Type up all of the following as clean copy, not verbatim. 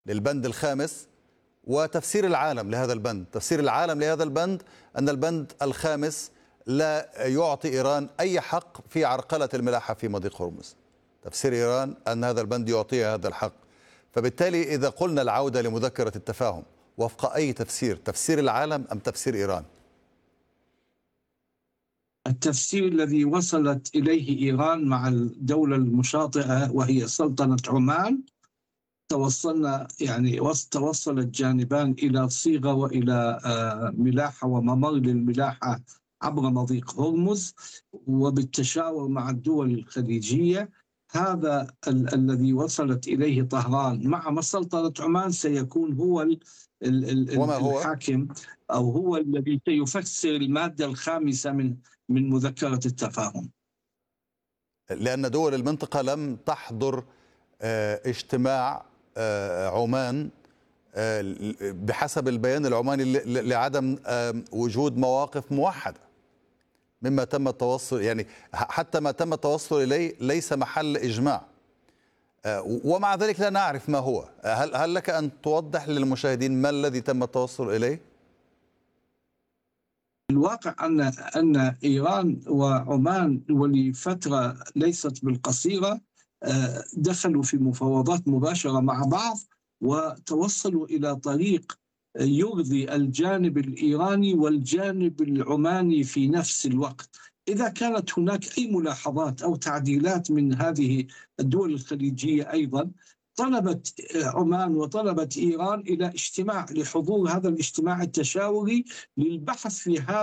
للبند الخامس وتفسير العالم لهذا البند. تفسير العالم لهذا البند أن البند الخامس لا يعطي إيران أي حق في عرقلة الملاحة في مضيق هرمز. تفسير إيران أن هذا البند يعطيها هذا الحق. فبالتالي إذا قلنا العودة لمذكرة التفاهم وفق أي تفسير، تفسير العالم أم تفسير إيران؟ التفسير الذي وصلت إليه إيران مع الدولة المشاطئة وهي سلطنة عمان، توصل الجانبان إلى صيغة وإلى ملاحة وممر للملاحة عبر مضيق هرمز، وبالتشاور مع الدول الخليجية. هذا الذي وصلت إليه طهران مع سلطنة عمان سيكون هو الحاكم، أو هو الذي سيفسر المادة الخامسة من مذكرة التفاهم. لأن دول المنطقة لم تحضر اجتماع عمان بحسب البيان العماني لعدم وجود مواقف موحدة مما تم التوصل، يعني حتى ما تم التوصل إليه ليس محل إجماع، ومع ذلك لا نعرف ما هو. هل لك أن توضح للمشاهدين ما الذي تم التوصل إليه؟ الواقع أن إيران وعمان ولفترة ليست بالقصيرة دخلوا في مفاوضات مباشرة مع بعض، وتوصلوا إلى طريق يرضي الجانب الإيراني والجانب العماني في نفس الوقت. إذا كانت هناك أي ملاحظات أو تعديلات من هذه الدول الخليجية أيضا، طلبت عمان وطلبت إيران إلى اجتماع لحضور هذا الاجتماع التشاوري للبحث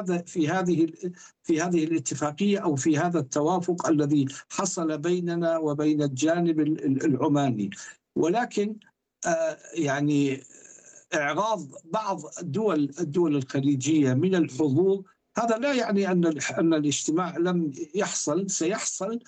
في هذه الاتفاقية أو في هذا التوافق الذي حصل بيننا وبين الجانب العماني. ولكن يعني إعراض بعض الدول الخليجية من الحضور، هذا لا يعني أن الاجتماع لم يحصل، سيحصل،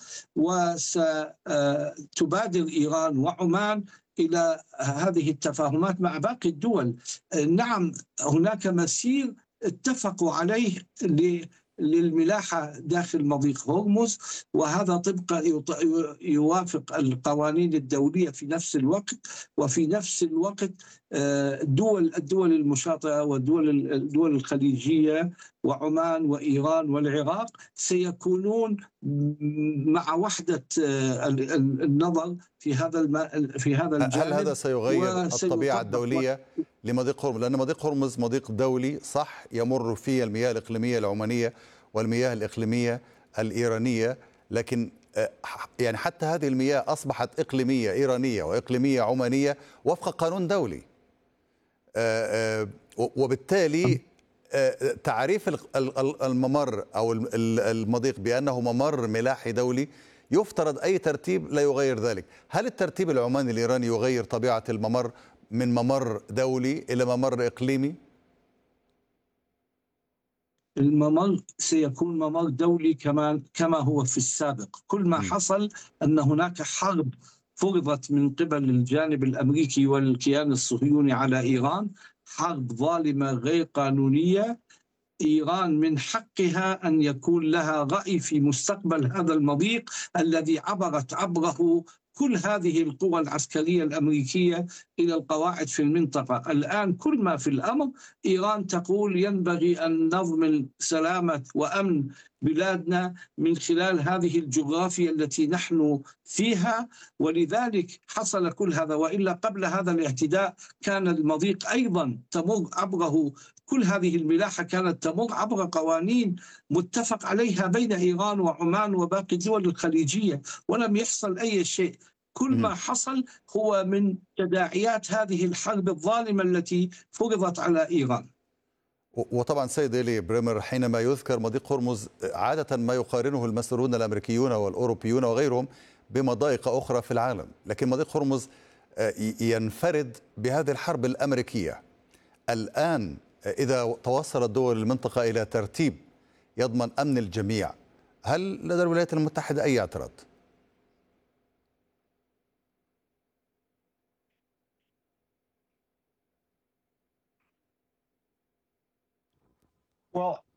وستبادر إيران وعمان إلى هذه التفاهمات مع باقي الدول. نعم، هناك مسير اتفقوا عليه للملاحة داخل مضيق هرمز، وهذا طبقا يوافق القوانين الدولية في نفس الوقت. وفي نفس الوقت الدول المشاطئة والدول الخليجية وعمان وإيران والعراق سيكونون مع وحدة النظر في هذا الجانب. هل هذا سيغير الطبيعة الدولية لمضيق هرمز؟ لأن مضيق هرمز مضيق دولي صح، يمر فيه المياه الإقليمية العمانية والمياه الإقليمية الإيرانية، لكن يعني حتى هذه المياه أصبحت إقليمية إيرانية وإقليمية عمانية وفق قانون دولي، وبالتالي تعريف الممر أو المضيق بأنه ممر ملاحي دولي يفترض أي ترتيب لا يغير ذلك. هل الترتيب العماني الإيراني يغير طبيعة الممر من ممر دولي إلى ممر إقليمي؟ الممر سيكون ممر دولي كما هو في السابق. كل ما حصل أن هناك حرب فرضت من قبل الجانب الأمريكي والكيان الصهيوني على إيران، حرب ظالمة غير قانونية. إيران من حقها أن يكون لها رأي في مستقبل هذا المضيق الذي عبرت عبره كل هذه القوى العسكرية الأمريكية إلى القواعد في المنطقة. الآن كل ما في الأمر إيران تقول ينبغي أن نضمن سلامة وأمن بلادنا من خلال هذه الجغرافيا التي نحن فيها، ولذلك حصل كل هذا. وإلا قبل هذا الاعتداء كان المضيق أيضا تمر عبره، كل هذه الملاحة كانت تمر عبر قوانين متفق عليها بين إيران وعمان وباقي الدول الخليجية، ولم يحصل أي شيء. كل ما حصل هو من تداعيات هذه الحرب الظالمة التي فرضت على إيران. وطبعا سيد إيلي بريمر، حينما يذكر مضيق هرمز عادة ما يقارنه المسؤولون الأمريكيون والأوروبيون وغيرهم بمضائق أخرى في العالم، لكن مضيق هرمز ينفرد بهذه الحرب الأمريكية. الآن إذا توصلت دول المنطقة إلى ترتيب يضمن أمن الجميع، هل لدى الولايات المتحدة أي اعتراض؟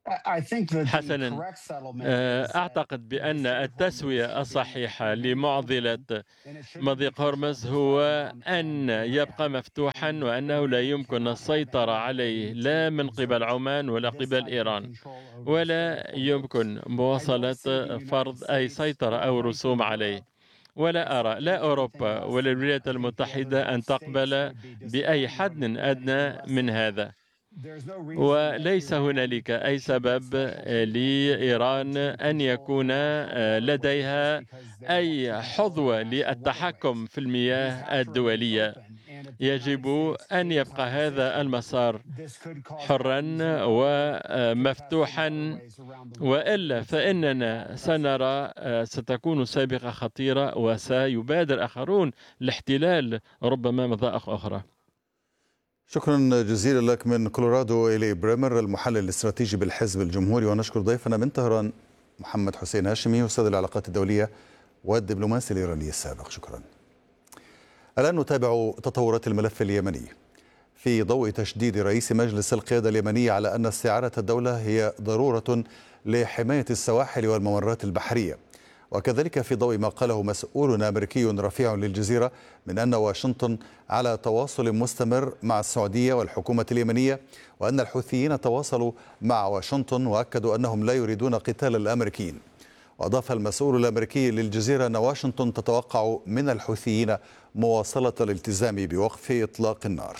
حسنا، أعتقد بأن التسوية الصحيحة لمعضلة مضيق هرمز هو أن يبقى مفتوحا، وأنه لا يمكن السيطرة عليه لا من قبل عمان ولا قبل إيران، ولا يمكن مواصلة فرض أي سيطرة أو رسوم عليه. ولا أرى لا أوروبا ولا الولايات المتحدة أن تقبل بأي حد أدنى من هذا، وليس هنالك أي سبب لإيران أن يكون لديها أي حظوة للتحكم في المياه الدولية. يجب أن يبقى هذا المسار حرا ومفتوحا، وإلا فإننا سنرى ستكون سابقة خطيرة وسيبادر آخرون لاحتلال ربما مضائق أخرى. شكرا جزيلا لك من كولورادو إلي بريمر، المحلل الاستراتيجي بالحزب الجمهوري. ونشكر ضيفنا من طهران محمد حسين هاشمي، أستاذ العلاقات الدولية والدبلوماسي الإيراني السابق. شكرا. الآن نتابع تطورات الملف اليمني في ضوء تشديد رئيس مجلس القيادة اليمني على أن استعادة الدولة هي ضرورة لحماية السواحل والممرات البحرية، وكذلك في ضوء ما قاله مسؤول أمريكي رفيع للجزيرة من أن واشنطن على تواصل مستمر مع السعودية والحكومة اليمنية، وأن الحوثيين تواصلوا مع واشنطن وأكدوا أنهم لا يريدون قتال الأمريكيين. وأضاف المسؤول الأمريكي للجزيرة أن واشنطن تتوقع من الحوثيين مواصلة الالتزام بوقف إطلاق النار.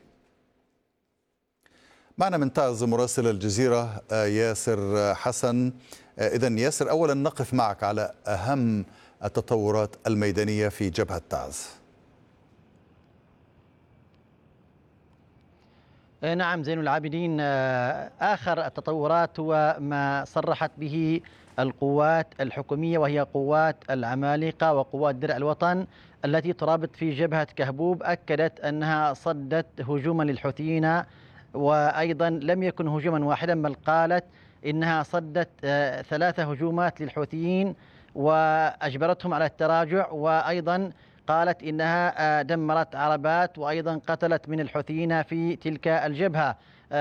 معنا من تعز مراسل الجزيرة ياسر حسن. إذن ياسر، أولا نقف معك على أهم التطورات الميدانية في جبهة تعز. نعم زين العابدين، آخر التطورات هو ما صرحت به القوات الحكومية، وهي قوات العمالقة وقوات درع الوطن التي ترابط في جبهة كهبوب. أكدت أنها صدت هجوما للحوثيين، وأيضا لم يكن هجوما واحدا، بل قالت إنها صدت 3 هجومات للحوثيين وأجبرتهم على التراجع، وأيضا قالت إنها دمرت عربات وأيضا قتلت من الحوثيين في تلك الجبهة.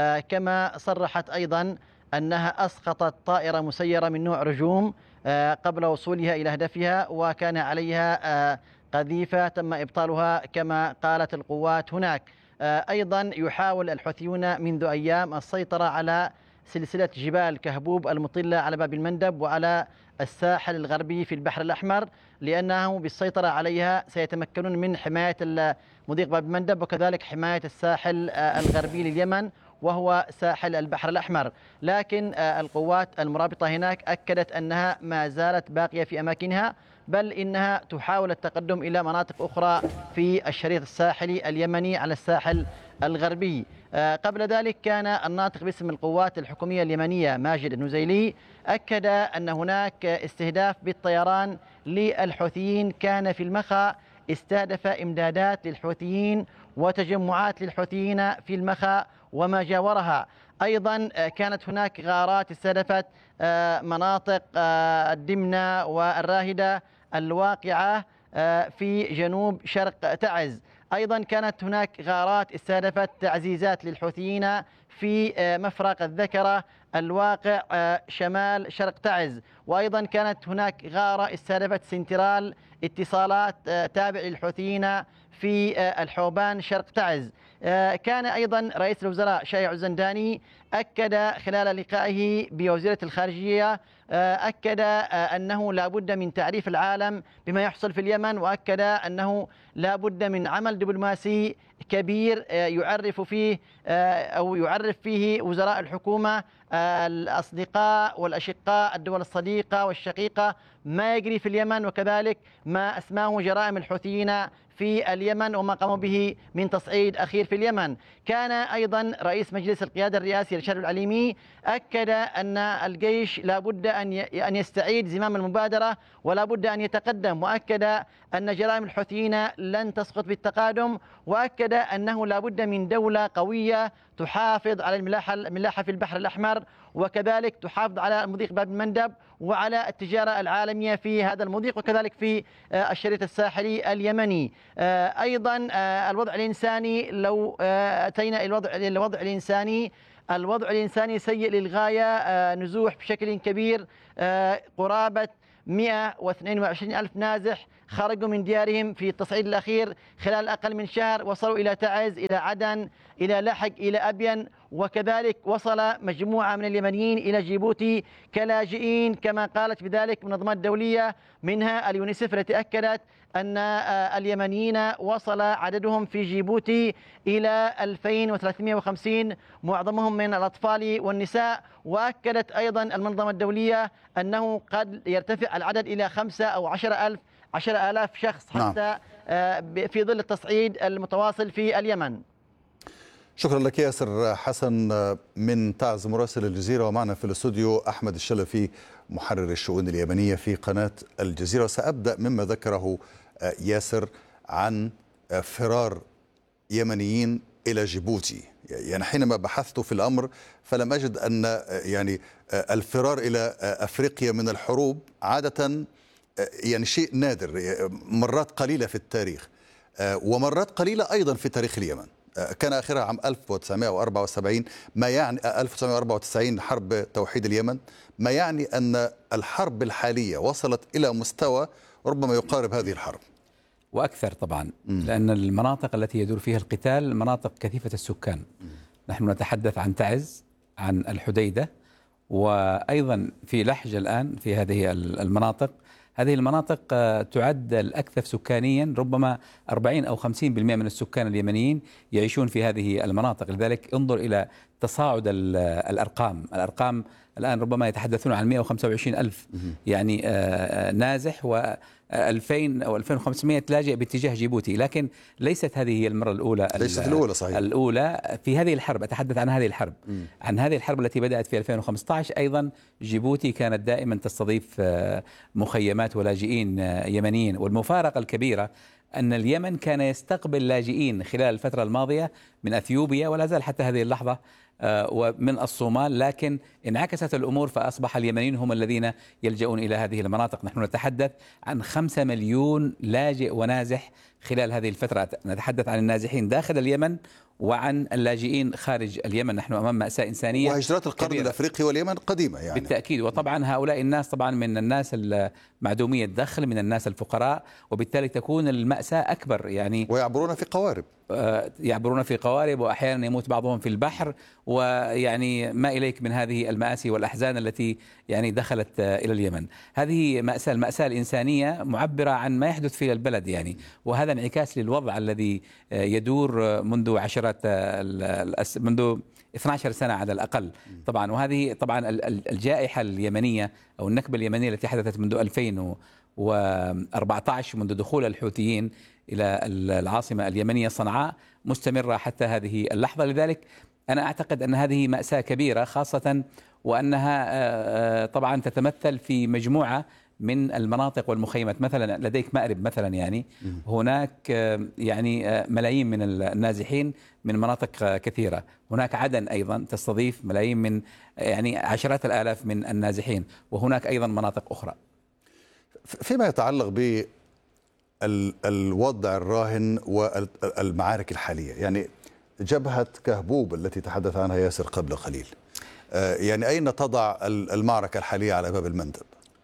كما صرحت أيضا أنها أسقطت طائرة مسيرة من نوع رجوم قبل وصولها إلى هدفها، وكان عليها قذيفة تم إبطالها كما قالت القوات هناك. أيضا يحاول الحوثيون منذ أيام السيطرة على سلسلة جبال كهبوب المطلة على باب المندب وعلى الساحل الغربي في البحر الأحمر، لأنه بالسيطرة عليها سيتمكنون من حماية مضيق باب المندب وكذلك حماية الساحل الغربي لليمن وهو ساحل البحر الأحمر. لكن القوات المرابطة هناك أكدت أنها ما زالت باقية في أماكنها، بل إنها تحاول التقدم إلى مناطق أخرى في الشريط الساحلي اليمني على الساحل الغربي. قبل ذلك كان الناطق باسم القوات الحكومية اليمنية ماجد النزيلي أكد أن هناك استهداف بالطيران للحوثيين كان في المخا، استهدف إمدادات للحوثيين وتجمعات للحوثيين في المخا وما جاورها. أيضا كانت هناك غارات استهدفت مناطق الدمنة والراهدة الواقعة في جنوب شرق تعز. أيضا كانت هناك غارات استهدفت تعزيزات للحوثيين في مفرق الذكرة الواقع شمال شرق تعز. وأيضا كانت هناك غارة استهدفت سنترال اتصالات تابع للحوثيين في الحوبان شرق تعز. كان أيضا رئيس الوزراء شايع الزنداني أكد خلال لقائه بوزيرة الخارجية أكد أنه لا بد من تعريف العالم بما يحصل في اليمن، وأكد أنه لا بد من عمل دبلوماسي كبير يعرف فيه وزراء الحكومة الأصدقاء والأشقاء الدول الصديقة والشقيقة ما يجري في اليمن، وكذلك ما أسماه جرائم الحوثيين في اليمن وما قاموا به من تصعيد أخير في اليمن. كان أيضا رئيس مجلس القيادة الرئاسي رشاد العليمي أكد أن الجيش لا بد أن يستعيد زمام المبادرة ولا بد أن يتقدم، وأكد أن جرائم الحوثيين لن تسقط بالتقادم، وأكد أنه لا بد من دولة قوية تحافظ على الملاحة في البحر الأحمر، وكذلك تحافظ على مضيق باب المندب وعلى التجارة العالمية في هذا المضيق وكذلك في الشريط الساحلي اليمني. أيضا الوضع الإنساني، لو أتينا إلى الوضع الإنساني، الوضع الإنساني سيء للغاية، نزوح بشكل كبير، قرابة 122 ألف نازح خرجوا من ديارهم في التصعيد الأخير خلال أقل من شهر، وصلوا إلى تعز، إلى عدن، إلى لحج، إلى أبين، وكذلك وصل مجموعة من اليمنيين إلى جيبوتي كلاجئين كما قالت بذلك منظمات دولية، منها اليونيسف التي أكدت أن اليمنيين وصل عددهم في جيبوتي إلى 2350، معظمهم من الأطفال والنساء. وأكدت أيضا المنظمة الدولية أنه قد يرتفع العدد إلى 5 أو 10 آلاف شخص حتى في ظل التصعيد المتواصل في اليمن. شكرا لك ياسر حسن من تعز مراسل الجزيرة، ومعنا في الاستوديو أحمد الشلفي محرر الشؤون اليمنية في قناة الجزيرة. وسأبدأ مما ذكره ياسر عن فرار يمنيين إلى جيبوتي. يعني حينما بحثت في الأمر فلم أجد أن يعني الفرار إلى أفريقيا من الحروب عادة يعني شيء نادر، مرات قليلة في التاريخ ومرات قليلة أيضا في تاريخ اليمن. كان آخرها عام 1974 ما يعني 1994 حرب توحيد اليمن، ما يعني أن الحرب الحالية وصلت إلى مستوى ربما يقارب هذه الحرب وأكثر طبعا، لأن المناطق التي يدور فيها القتال مناطق كثيفة السكان. نحن نتحدث عن تعز، عن الحديدة، وأيضا في لحج الآن في هذه المناطق. هذه المناطق تعد الأكثر سكانيا، ربما 40 أو 50% من السكان اليمنيين يعيشون في هذه المناطق. لذلك انظر إلى تصاعد الأرقام الآن ربما يتحدثون عن 125 ألف يعني نازح، و2000 أو 2500 لاجئ باتجاه جيبوتي. لكن ليست هذه هي المرة الأولى، ليست الأولى صحيح. الأولى في هذه الحرب، أتحدث عن هذه الحرب، عن هذه الحرب التي بدأت في 2015. أيضا جيبوتي كانت دائما تستضيف مخيمات ولاجئين يمنيين، والمفارقة الكبيرة أن اليمن كان يستقبل لاجئين خلال الفترة الماضية من أثيوبيا ولا زال حتى هذه اللحظة ومن الصومال، لكن انعكست الأمور فأصبح اليمنيين هم الذين يلجؤون إلى هذه المناطق. نحن نتحدث عن 5 مليون لاجئ ونازح خلال هذه الفترة، نتحدث عن النازحين داخل اليمن وعن اللاجئين خارج اليمن. نحن أمام مأساة إنسانية، وهجرات القرن كبيرة. الأفريقي واليمن قديمة يعني بالتأكيد. وطبعا هؤلاء الناس طبعا من الناس معدومي الدخل، من الناس الفقراء، وبالتالي تكون المأساة أكبر يعني. ويعبرون في قوارب، يعبرون في قوارب، وأحيانا يموت بعضهم في البحر، ويعني ما إليك من هذه المآسي والأحزان التي يعني دخلت إلى اليمن. هذه المأساة الإنسانية معبرة عن ما يحدث في البلد يعني، وهذا انعكاس للوضع الذي يدور منذ منذ 12 سنة على الأقل طبعا. وهذه طبعا الجائحة اليمنية أو النكبة اليمنية التي حدثت منذ 2014 منذ دخول الحوثيين إلى العاصمة اليمنية صنعاء مستمرة حتى هذه اللحظة. لذلك أنا أعتقد أن هذه مأساة كبيرة، خاصة وأنها طبعا تتمثل في مجموعة من المناطق والمخيمات. مثلا لديك مأرب مثلا، يعني هناك يعني ملايين من النازحين من مناطق كثيرة. هناك عدن أيضا تستضيف ملايين من يعني عشرات الآلاف من النازحين، وهناك أيضا مناطق أخرى. فيما يتعلق بالوضع الراهن والمعارك الحالية، يعني جبهة كهبوب التي تحدث عنها ياسر قبل قليل، يعني أين تضع المعركة الحالية على باب المندب؟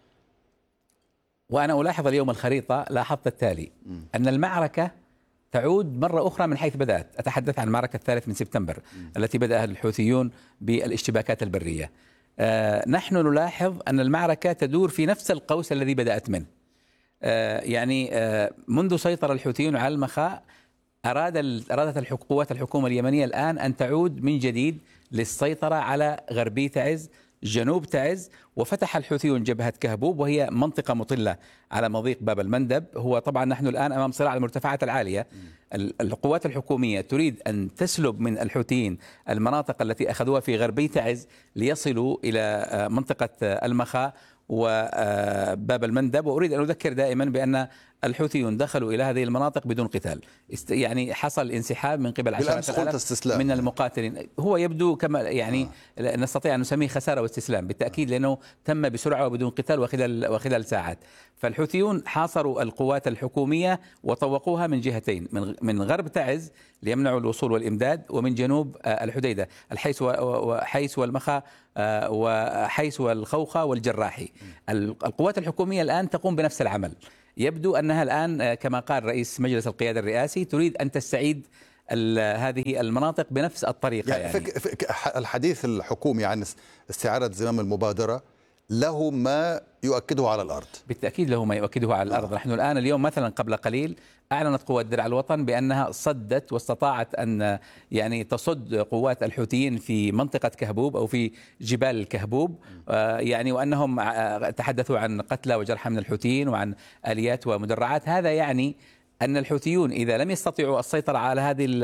وأنا ألاحظ اليوم الخريطة، لاحظت التالي: أن المعركة تعود مرة أخرى من حيث بدأت. أتحدث عن معركة 3 من سبتمبر التي بدأها الحوثيون بالاشتباكات البرية. نحن نلاحظ أن المعركة تدور في نفس القوس الذي بدأت منه. يعني منذ سيطر الحوثيون على المخاء أرادت قوات الحكومة اليمنية الآن أن تعود من جديد للسيطرة على غربي تعز، جنوب تعز، وفتح الحوثيون جبهة كهبوب وهي منطقة مطلة على مضيق باب المندب. هو طبعا نحن الآن أمام صراع المرتفعات العالية. القوات الحكومية تريد أن تسلب من الحوثيين المناطق التي أخذوها في غربي تعز ليصلوا إلى منطقة المخاء، وباب المندب. وأريد أن أذكر دائما بأن الحوثيون دخلوا إلى هذه المناطق بدون قتال، يعني حصل انسحاب من قبل عشرات الآلاف من المقاتلين. هو يبدو كما يعني نستطيع أن نسميه خسارة واستسلام بالتأكيد، لأنه تم بسرعة وبدون قتال وخلال ساعات. فالحوثيون حاصروا القوات الحكومية وطوقوها من جهتين، من غرب تعز ليمنعوا الوصول والإمداد، ومن جنوب الحديدة حيث والمخا وحيث والخوخة والجراحي. القوات الحكومية الآن تقوم بنفس العمل. يبدو أنها الآن كما قال رئيس مجلس القيادة الرئاسي تريد أن تستعيد هذه المناطق بنفس الطريقة. يعني الحديث الحكومي عن استعادة زمام المبادرة له ما يؤكده على الأرض. بالتأكيد له ما يؤكده على الأرض. نحن الآن اليوم مثلا قبل قليل أعلنت قوات درع الوطن بأنها صدت واستطاعت أن يعني تصد قوات الحوثيين في منطقة كهبوب أو في جبال الكهبوب، يعني وأنهم تحدثوا عن قتلى وجرحى من الحوثيين وعن آليات ومدرعات. هذا يعني أن الحوثيون إذا لم يستطيعوا السيطرة على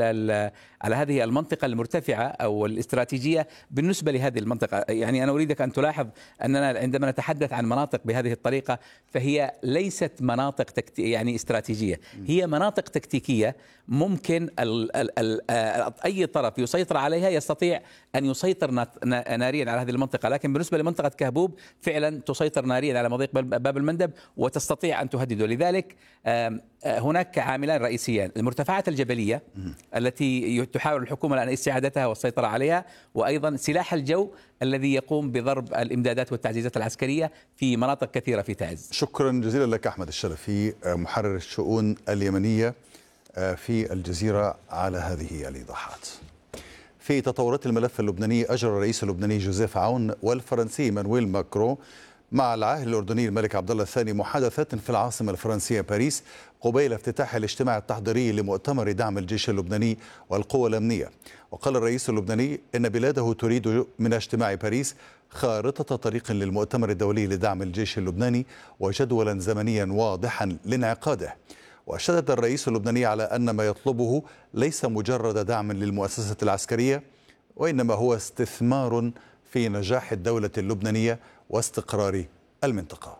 هذه المنطقة المرتفعة أو الاستراتيجية بالنسبة لهذه المنطقة، يعني أنا أريدك أن تلاحظ أننا عندما نتحدث عن مناطق بهذه الطريقة فهي ليست مناطق يعني استراتيجية، هي مناطق تكتيكية ممكن أي طرف يسيطر عليها يستطيع أن يسيطر ناريا على هذه المنطقة. لكن بالنسبة لمنطقة كهبوب فعلا تسيطر ناريا على مضيق باب المندب وتستطيع أن تهدده. لذلك هناك عاملان رئيسيان: المرتفعات الجبلية التي تحاول الحكومة الآن استعادتها والسيطرة عليها، وأيضا سلاح الجو الذي يقوم بضرب الإمدادات والتعزيزات العسكرية في مناطق كثيرة في تعز. شكرا جزيلا لك أحمد الشرفي، محرر الشؤون اليمنية في الجزيرة، على هذه الإيضاحات. في تطورات الملف اللبناني، أجرى الرئيس اللبناني جوزيف عون والفرنسي إيمانويل ماكرون مع العاهل الأردني الملك عبد الله الثاني محادثات في العاصمة الفرنسية باريس قبيل افتتاح الاجتماع التحضيري لمؤتمر دعم الجيش اللبناني والقوى الأمنية. وقال الرئيس اللبناني إن بلاده تريد من اجتماع باريس خارطة طريق للمؤتمر الدولي لدعم الجيش اللبناني وجدولا زمنيا واضحا لانعقاده. وشدد الرئيس اللبناني على أن ما يطلبه ليس مجرد دعم للمؤسسة العسكرية، وإنما هو استثمار في نجاح الدولة اللبنانية واستقرار المنطقة.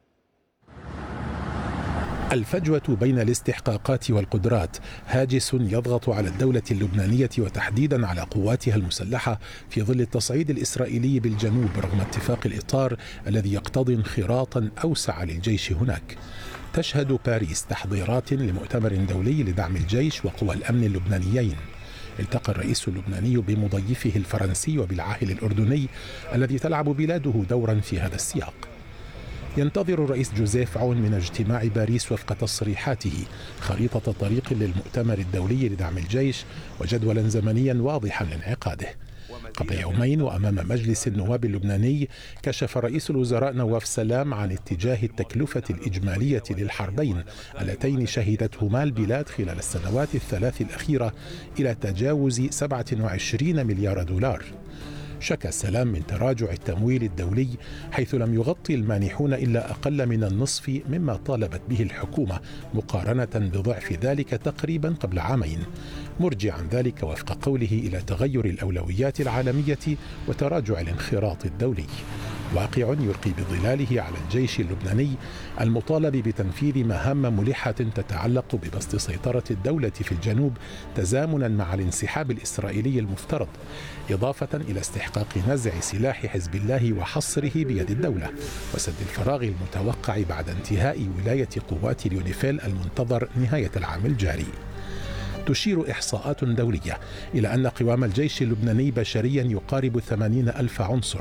الفجوة بين الاستحقاقات والقدرات هاجس يضغط على الدولة اللبنانية وتحديدا على قواتها المسلحة في ظل التصعيد الإسرائيلي بالجنوب، رغم اتفاق الإطار الذي يقتضي انخراطا أوسع للجيش هناك. تشهد باريس تحضيرات لمؤتمر دولي لدعم الجيش وقوى الأمن اللبنانيين. التقى الرئيس اللبناني بمضيفه الفرنسي وبالعاهل الأردني الذي تلعب بلاده دورا في هذا السياق. ينتظر الرئيس جوزيف عون من اجتماع باريس وفق تصريحاته خريطة طريق للمؤتمر الدولي لدعم الجيش وجدولا زمنيا واضحا لانعقاده. قبل يومين وأمام مجلس النواب اللبناني كشف رئيس الوزراء نواف سلام عن اتجاه التكلفة الإجمالية للحربين اللتين شهدتهما البلاد خلال السنوات الثلاث الأخيرة إلى تجاوز 27 مليار دولار. شكى سلام من تراجع التمويل الدولي حيث لم يغطي المانحون إلا أقل من النصف مما طالبت به الحكومة مقارنة بضعف ذلك تقريبا قبل عامين، مرجعا ذلك وفق قوله إلى تغير الأولويات العالمية وتراجع الانخراط الدولي. واقع يلقي بظلاله على الجيش اللبناني المطالب بتنفيذ مهام ملحة تتعلق ببسط سيطرة الدولة في الجنوب تزامنا مع الانسحاب الإسرائيلي المفترض، إضافة إلى استحقاق نزع سلاح حزب الله وحصره بيد الدولة وسد الفراغ المتوقع بعد انتهاء ولاية قوات اليونيفيل المنتظر نهاية العام الجاري. تشير إحصاءات دولية إلى أن قوام الجيش اللبناني بشريا يقارب 80,000 عنصر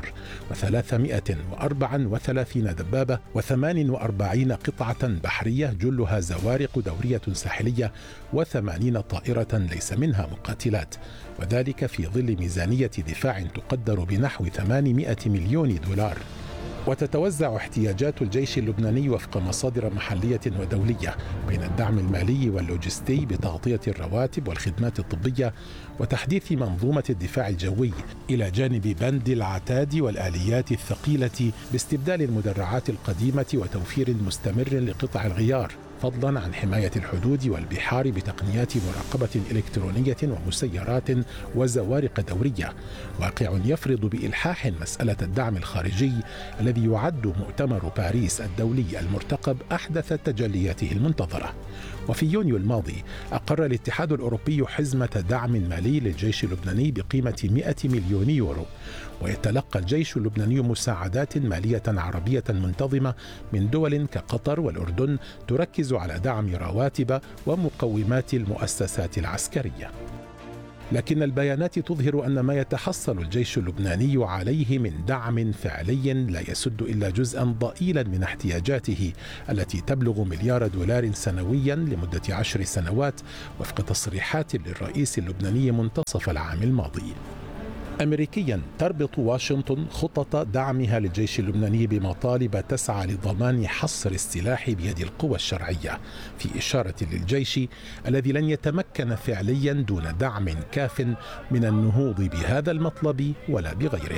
و334 دبابة و48 قطعة بحرية جلها زوارق دورية ساحلية و80 طائرة ليس منها مقاتلات، وذلك في ظل ميزانية دفاع تقدر بنحو 800 مليون دولار. وتتوزع احتياجات الجيش اللبناني وفق مصادر محلية ودولية بين الدعم المالي واللوجستي بتغطية الرواتب والخدمات الطبية وتحديث منظومة الدفاع الجوي، إلى جانب بند العتاد والآليات الثقيلة باستبدال المدرعات القديمة وتوفير مستمر لقطع الغيار. فضلا عن حماية الحدود والبحار بتقنيات مراقبة إلكترونية ومسيرات وزوارق دورية. واقع يفرض بإلحاح مسألة الدعم الخارجي الذي يعد مؤتمر باريس الدولي المرتقب أحدث تجلياته المنتظرة. وفي يونيو الماضي أقر الاتحاد الأوروبي حزمة دعم مالي للجيش اللبناني بقيمة 100 مليون يورو. ويتلقى الجيش اللبناني مساعدات مالية عربية منتظمة من دول كقطر والأردن تركز على دعم رواتب ومقومات المؤسسات العسكرية. لكن البيانات تظهر أن ما يتحصل الجيش اللبناني عليه من دعم فعلي لا يسد إلا جزءا ضئيلا من احتياجاته التي تبلغ مليار دولار سنويا لمدة 10 سنوات وفق تصريحات للرئيس اللبناني منتصف العام الماضي. أمريكيا تربط واشنطن خطط دعمها للجيش اللبناني بمطالب تسعى لضمان حصر السلاح بيد القوى الشرعية، في إشارة للجيش الذي لن يتمكن فعليا دون دعم كاف من النهوض بهذا المطلب ولا بغيره.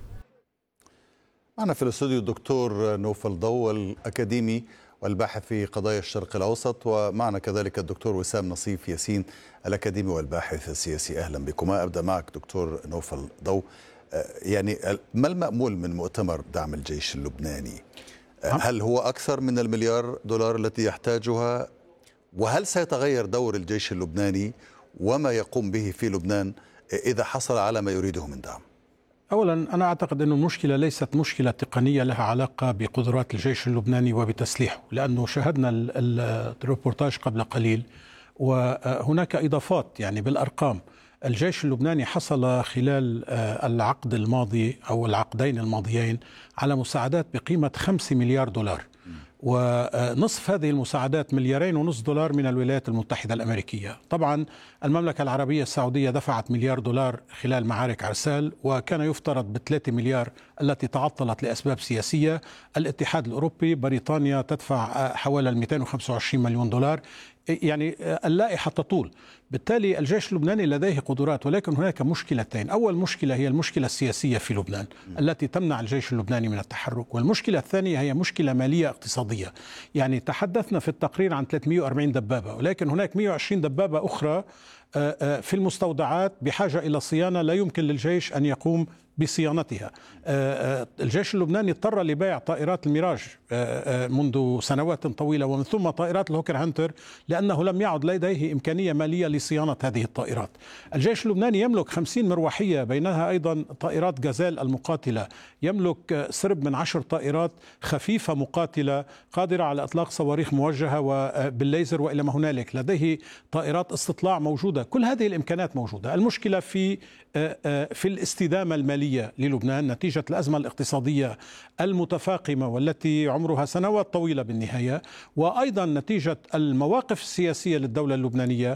معنا في الاستوديو الدكتور نوفل ضو الأكاديمي والباحث في قضايا الشرق الأوسط، ومعنا كذلك الدكتور وسام نصيف ياسين الأكاديمي والباحث السياسي. أهلا بكما. أبدأ معك دكتور نوفل ضو، يعني ما المأمول من مؤتمر دعم الجيش اللبناني؟ هل هو أكثر من المليار دولار التي يحتاجها؟ وهل سيتغير دور الجيش اللبناني وما يقوم به في لبنان إذا حصل على ما يريده من دعم؟ أولا أنا أعتقد أن المشكلة ليست مشكلة تقنية لها علاقة بقدرات الجيش اللبناني وبتسليحه، لأنه شاهدنا الريبورتاج قبل قليل وهناك إضافات يعني بالأرقام. الجيش اللبناني حصل خلال العقد الماضي أو العقدين الماضيين على مساعدات بقيمة 5 مليار دولار، ونصف هذه المساعدات $2.5 مليار من الولايات المتحدة الأمريكية. طبعا المملكة العربية السعودية دفعت $1 مليار خلال معارك عرسال، وكان يفترض ب3 مليار التي تعطلت لأسباب سياسية. الاتحاد الأوروبي، بريطانيا تدفع حوالي $225 مليون. يعني اللائحة تطول. بالتالي الجيش اللبناني لديه قدرات، ولكن هناك مشكلتين. أول مشكلة هي المشكلة السياسية في لبنان التي تمنع الجيش اللبناني من التحرك، والمشكلة الثانية هي مشكلة مالية اقتصادية. يعني تحدثنا في التقرير عن 340 دبابة، ولكن هناك 120 دبابة أخرى في المستودعات بحاجة إلى صيانة لا يمكن للجيش أن يقوم بصيانتها. الجيش اللبناني اضطر لبيع طائرات الميراج منذ سنوات طويلة، ومن ثم طائرات الهوكر هانتر، لأنه لم يعد لديه إمكانية مالية لصيانة هذه الطائرات. الجيش اللبناني يملك 50 مروحية، بينها أيضا طائرات غازال المقاتلة، يملك سرب من 10 طائرات خفيفة مقاتلة قادرة على إطلاق صواريخ موجهة وبالليزر وإلى ما هنالك، لديه طائرات استطلاع موجودة. كل هذه الإمكانات موجودة. المشكلة في الاستدامة المالية للبنان نتيجة الأزمة الاقتصادية المتفاقمة والتي عمرها سنوات طويلة بالنهاية، وأيضا نتيجة المواقف السياسية للدولة اللبنانية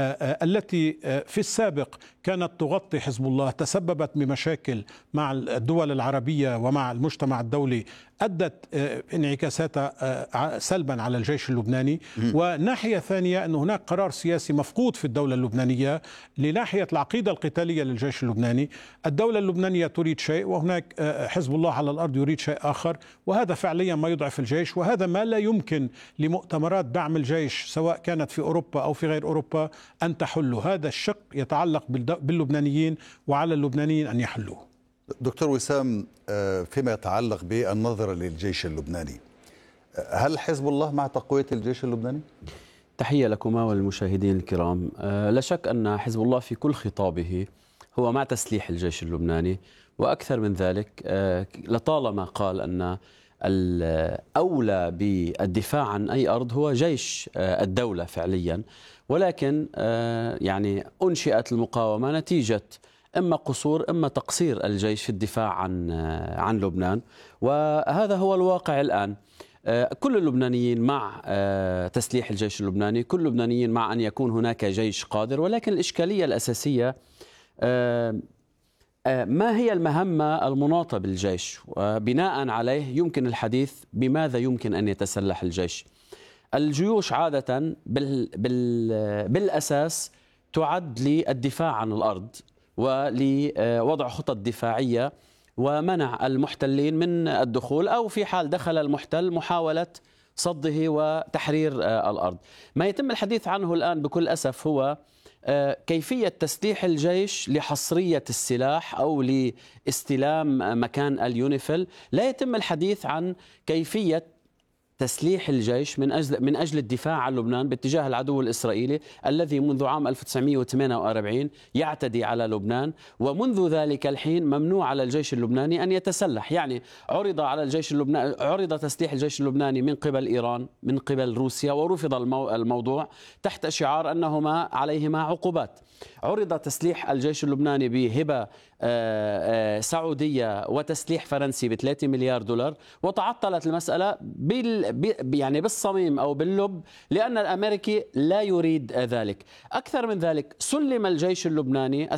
التي في السابق كانت تغطي حزب الله، تسببت بمشاكل مع الدول العربية ومع المجتمع الدولي، أدت انعكاساتها سلبا على الجيش اللبناني. وناحية ثانية أن هناك قرار سياسي مفقود في الدولة اللبنانية لناحية العقيدة القتالية للجيش اللبناني. الدولة اللبنانية تريد شيء وهناك حزب الله على الأرض يريد شيء آخر، وهذا فعليا ما يضعف الجيش، وهذا ما لا يمكن لمؤتمرات دعم الجيش سواء كانت في أوروبا أو في غير أوروبا أن تحلوا. هذا الشق يتعلق باللبنانيين وعلى اللبنانيين أن يحلوه. دكتور وسام، فيما يتعلق بالنظرة للجيش اللبناني، هل حزب الله مع تقوية الجيش اللبناني؟ تحية لكما والمشاهدين الكرام. لا شك أن حزب الله في كل خطابه هو مع تسليح الجيش اللبناني، وأكثر من ذلك لطالما قال أن الأولى بالدفاع عن أي أرض هو جيش الدولة فعليا، ولكن يعني أنشئت المقاومة نتيجة إما قصور إما تقصير الجيش في الدفاع عن لبنان، وهذا هو الواقع الآن. كل اللبنانيين مع تسليح الجيش اللبناني، كل اللبنانيين مع أن يكون هناك جيش قادر، ولكن الإشكالية الأساسية ما هي المهمة المناطة بالجيش، وبناء عليه يمكن الحديث بماذا يمكن أن يتسلح الجيش. الجيوش عادة بالأساس تعد للدفاع عن الأرض ولوضع خطط دفاعية ومنع المحتلين من الدخول، أو في حال دخل المحتل محاولة صده وتحرير الأرض. ما يتم الحديث عنه الآن بكل أسف هو كيفية تسليح الجيش لحصرية السلاح أو لاستلام مكان اليونيفيل. لا يتم الحديث عن كيفية تسليح الجيش من أجل الدفاع عن لبنان باتجاه العدو الإسرائيلي الذي منذ عام 1948 يعتدي على لبنان، ومنذ ذلك الحين ممنوع على الجيش اللبناني أن يتسلح. يعني عرض تسليح الجيش اللبناني من قبل إيران، من قبل روسيا، ورفض الموضوع تحت شعار أنهما عليهما عقوبات. عرض تسليح الجيش اللبناني بهبة سعودية وتسليح فرنسي ب3 مليار دولار، وتعطلت المسألة يعني بالصميم أو باللب لأن الأمريكي لا يريد ذلك. أكثر من ذلك، سلم الجيش اللبناني